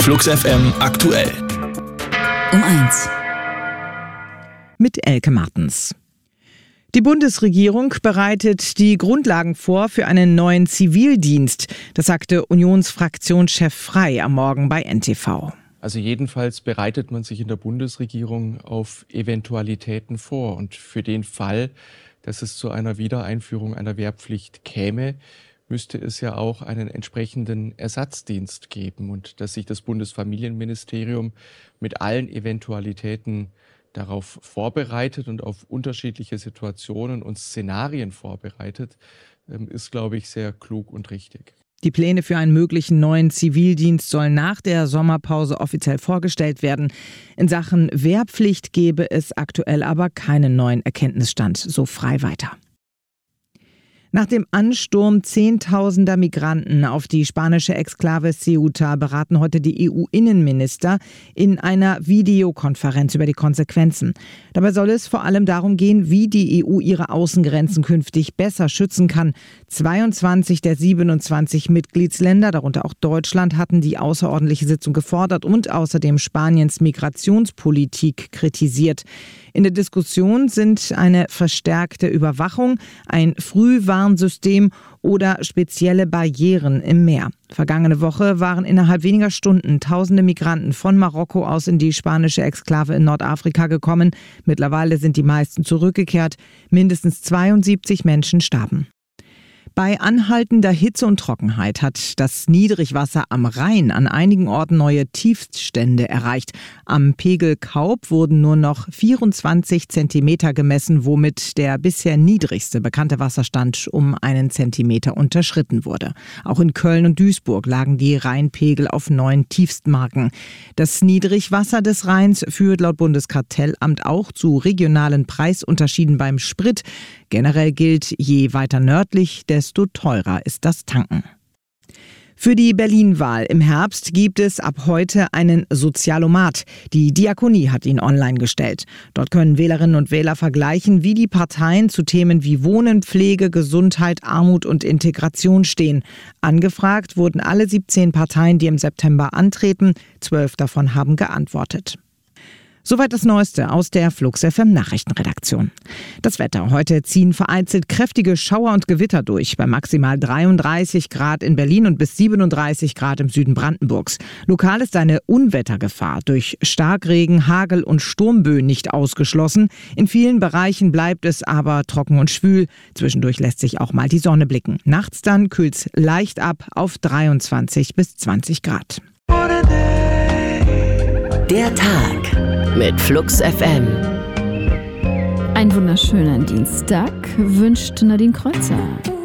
Flux FM aktuell. Um 1. Mit Elke Martens. Die Bundesregierung bereitet die Grundlagen vor für einen neuen Zivildienst. Das sagte Unionsfraktionschef Frey am Morgen bei NTV. Also jedenfalls bereitet man sich in der Bundesregierung auf Eventualitäten vor. Und für den Fall, dass es zu einer Wiedereinführung einer Wehrpflicht käme, müsste es ja auch einen entsprechenden Ersatzdienst geben. Und dass sich das Bundesfamilienministerium mit allen Eventualitäten darauf vorbereitet und auf unterschiedliche Situationen und Szenarien vorbereitet, ist, glaube ich, sehr klug und richtig. Die Pläne für einen möglichen neuen Zivildienst sollen nach der Sommerpause offiziell vorgestellt werden. In Sachen Wehrpflicht gebe es aktuell aber keinen neuen Erkenntnisstand, so Frey weiter. Nach dem Ansturm zehntausender Migranten auf die spanische Exklave Ceuta beraten heute die EU-Innenminister in einer Videokonferenz über die Konsequenzen. Dabei soll es vor allem darum gehen, wie die EU ihre Außengrenzen künftig besser schützen kann. 22 der 27 Mitgliedsländer, darunter auch Deutschland, hatten die außerordentliche Sitzung gefordert und außerdem Spaniens Migrationspolitik kritisiert. In der Diskussion sind eine verstärkte Überwachung, ein Frühwarnsystem oder spezielle Barrieren im Meer. Vergangene Woche waren innerhalb weniger Stunden tausende Migranten von Marokko aus in die spanische Exklave in Nordafrika gekommen. Mittlerweile sind die meisten zurückgekehrt. Mindestens 72 Menschen starben. Bei anhaltender Hitze und Trockenheit hat das Niedrigwasser am Rhein an einigen Orten neue Tiefststände erreicht. Am Pegel Kaub wurden nur noch 24 Zentimeter gemessen, womit der bisher niedrigste bekannte Wasserstand um einen Zentimeter unterschritten wurde. Auch in Köln und Duisburg lagen die Rheinpegel auf neuen Tiefstmarken. Das Niedrigwasser des Rheins führt laut Bundeskartellamt auch zu regionalen Preisunterschieden beim Sprit. Generell gilt, je weiter nördlich, desto teurer ist das Tanken. Für die Berlin-Wahl im Herbst gibt es ab heute einen Sozialomat. Die Diakonie hat ihn online gestellt. Dort können Wählerinnen und Wähler vergleichen, wie die Parteien zu Themen wie Wohnen, Pflege, Gesundheit, Armut und Integration stehen. Angefragt wurden alle 17 Parteien, die im September antreten. 12 davon haben geantwortet. Soweit das Neueste aus der Flux FM Nachrichtenredaktion. Das Wetter. Heute ziehen vereinzelt kräftige Schauer und Gewitter durch. Bei maximal 33 Grad in Berlin und bis 37 Grad im Süden Brandenburgs. Lokal ist eine Unwettergefahr durch Starkregen, Hagel und Sturmböen nicht ausgeschlossen. In vielen Bereichen bleibt es aber trocken und schwül. Zwischendurch lässt sich auch mal die Sonne blicken. Nachts dann kühlt es leicht ab auf 23 bis 20 Grad. Der Tag mit Flux FM. Einen wunderschönen Dienstag wünscht Nadine Kreuzer.